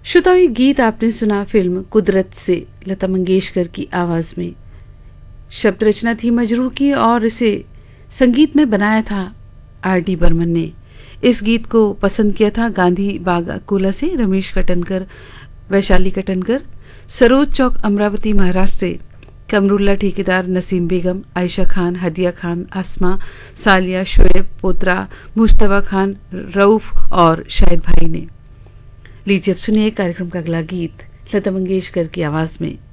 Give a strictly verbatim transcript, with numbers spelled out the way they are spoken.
श्रोताओं, ये गीत आपने सुना फिल्म कुदरत से लता मंगेशकर की आवाज़ में। शब्द रचना थी मजरूर की और इसे संगीत में बनाया था आर डी बर्मन ने। इस गीत को पसंद किया था गांधी बाग अकोला से रमेश कटनकर, वैशाली कटनकर, सरोज चौक अमरावती महाराष्ट्र से कमरुल्ला ठेकेदार, नसीम बेगम, आयशा खान, हदिया खान, आसमा, सालिया, शोएब, पोत्रा, मुश्तबा खान, रऊफ और शाहिद भाई ने। लीजिए अब सुनिए कार्यक्रम का अगला गीत लता मंगेशकर की आवाज़ में।